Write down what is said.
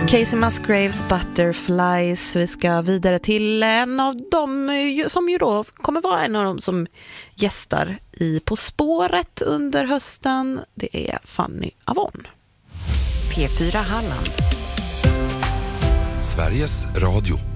Casey Musgraves Butterflies. Vi ska vidare till en av dem som ju då kommer vara en av dem som gästar i På spåret under hösten. Det är Fanny Avon. P4 Halland. Sveriges Radio.